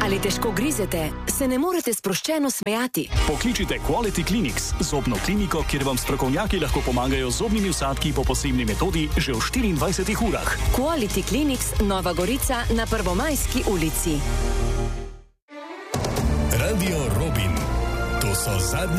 Ali težko grizete, se ne morete sproščeno smejati? Pokličite Quality Clinics, zobno kliniko, kjer vam strokovnjaki lahko pomagajo z zobnimi vsadki po posebni metodi že v 24 urah. Quality Clinics, Nova Gorica na Prvomajski ulici. Radio Robin. To so zadnje